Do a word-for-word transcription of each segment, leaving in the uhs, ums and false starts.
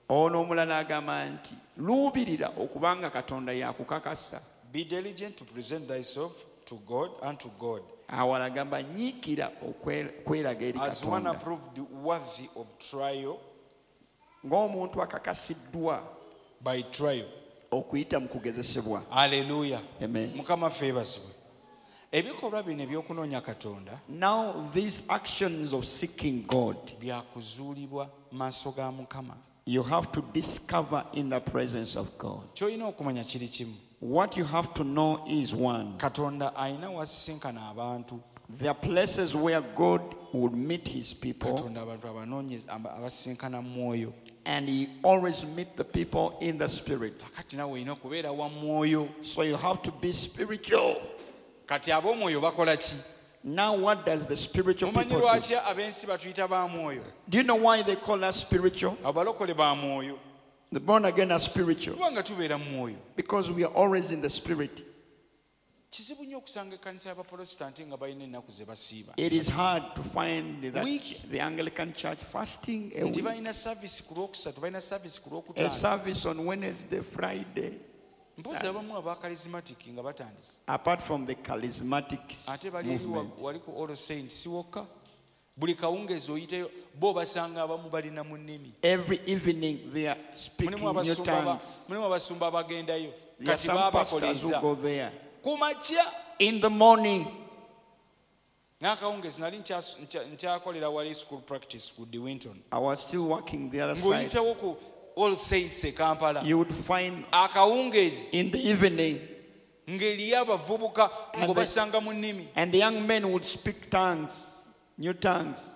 ono omulala agamba nti luubirira okubanga Katonda yakukakasa. Be diligent to present thyself to God and to God. Awala agamba nyiikira okweraga eri As one Katonda approved worthy of trial ng'omuntu akakasiddwa by trial. okuyita mu kugezesebwa. Hallelujah. Amen. Mukama feebazibwe. Ebikolwa bino ebyokunoonya Katonda Now these actions of seeking God, byakuzuulibwa maaso ga Mukama. you have to discover in the presence of God. Ky'olina okumanya kiri kimu. What you have to know is one. Katonda alina wasisinkana abantu. There are places where God would meet his people, Katonda abantu abanoonyeza abasisinkana mu mwoyo. and he always meet the people in the spirit. Kati nawe olina okubeera wa mwoyo. So you have to be spiritual. Kati ab'omwoyo bakola ki? Now what does the spiritual Mumanyi people do? lwaki ab'ensi batuyita ba mwoyo? Do you know why they call us spiritual? Abalokole ba mwoyo. The born again are spiritual Kubanga tubeera mu mwoyo. because we are always in the spirit. Kizibu nnyo okusanga ekkanisa y'Abaprotestanti nga balina ennaku ze basiiba. It is hard to find that Week. the Anglican Church fasting a Nti week, balina service ku lwokusatu, balina service ku a lwokutaano. service on Wednesday, Friday, Mbuzi abamu aba charismatic nga batandise. apart from the charismatics Ate bali eri wa- movement. wali ku All Saints si wokka. Buli kawungeezi oyiteyo bo basanga abamu balina mu nnimi. Every evening they are speaking Mulimu new abasumba ba- tongues. mulimu abasumba abagendayo. There are Kati some pastors who baabakoleza. go there. Ku makya In the morning, n'akawungeezi nali nkyas- nkya- nkyakolera wali school practice ku De Winton. I was still working the other side. Ng'oyitawo ku All Saints e Kampala. You would find Akawungeezi in the evening, ng'eriyo abavubuka And ngo the- basanga mu nnimi and the young men would speak tongues, new tongues,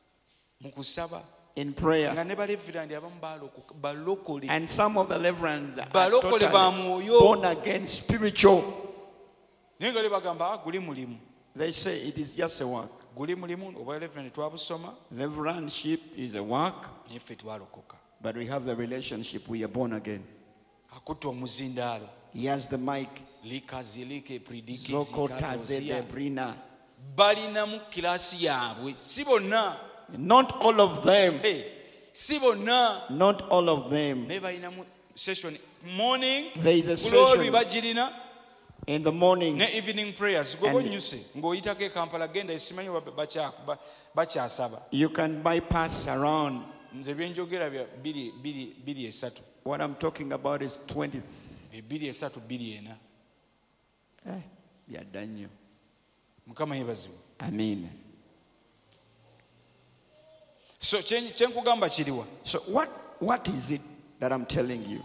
mu kusaba in prayer. nga ne balevirandi abamu balokoka- balokole And some of the reverends are balokole ba totally mwoyo born again, spiritual. naye nga le bagamba "Ah, guli mulimu They say it is just a work. guli mulimu obwa reverandi twabusoma Reverendship is a work, naye ffe twalokoka but we have the relationship. We are born again. akutta omuzindaalo He has the mic. likazilike Zokota pridikizikatozia Zedebrina. balinamu kiraasi yaabwe si bonna Not all of them. Hey, si bonna Not all of them. naye balinamu session morning There is a glory session bagirina in the morning. ne evening prayers And- gobonyuse ng'oyitako e Kampala genda esimanyi ba- bakya- ba- bakyasaba You can bypass around. nze byenjogera bya bbiri- bbiri bbiri esatu What I'm talking about is twenty. ebbiri esatu bbiri ena Eh, yeah, Daniel. mukama yeebazibwe I mean. so kye kye nkugamba kiriwa So what, what is it that I'm telling you?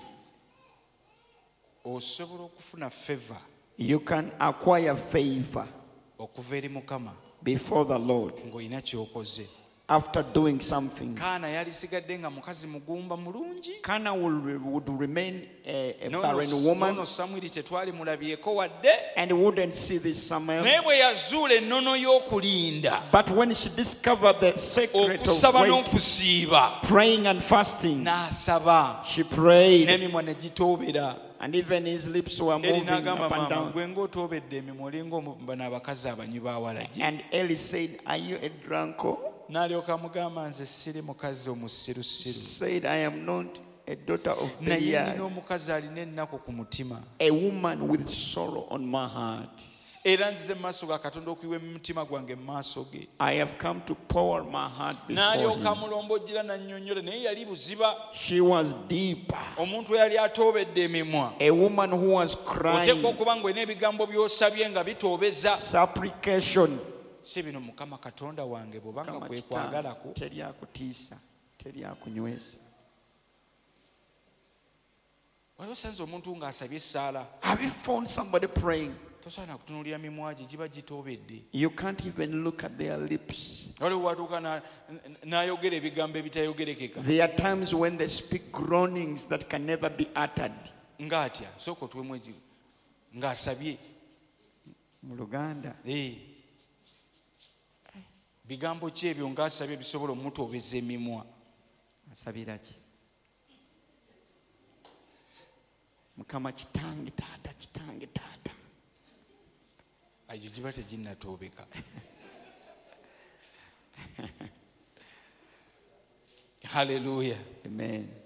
osobola okufuna favor You can acquire favor okuva eri mukama before the Lord ng'olina ky'okoze after doing something. kaana yalisigadde nga mukazi mugumba mulungi Cana would, would remain a, a N'ono- barren woman, n'ono samwiri tetwali mulabyeko wadde and wouldn't see this Samuel. naye bwe yazuula ennono y'okulinda But when she discovered the secret okusaba of wait, n'okusiiba praying and fasting, n'asaba she prayed, n'emimwa ne gitoobera and even his lips were eri moving n'agamba up and maama down. gwe ng'otoobedde emimwa olinga omu- bano abakazi abanywi bawalagi And Eli said, "Are you a drunkard?" n'alyoka amugamba nze siri mukazi omusirusiru Said, "I am not a daughter of naye nina Belial, omukazi alina ennaku ku mutima a woman with sorrow on my heart. era nzize mu maaso ga katonda okuyiwa emitima gwange mu maaso ge I have come to pour my heart before n'alyoka him." amulombojjera n'annyonnyola naye yali buziba She was deep, omuntu eyali atoobedde emimwa a woman who was oteekwa crying, okuba ng'olina ebigambo by'osabye nga bitoobeza supplication. si bino mukama katonda wange bw'obanga Kama kwekwagalako kitanda, teri akutiisa, teri akunywesa. wali osanze omuntu ng'asabye essaala Have you found somebody praying? tosaana kutunuulira mimwa gye giba gitoobedde You can't even look at their lips. waliwo watuuka na- n'ayogera ebigambo ebitayogerekeka There are times when they speak groanings that can never be uttered. ng'atya sooka otuwemu egi ng'asabye Mu Luganda, Eh. bigambo ki ebyo ng'asabye bisobola omutoobeza emimwa asabira ki? Mukama kitange taata, kitange taata. egyo giba teginnatoobeka haleluya Amen.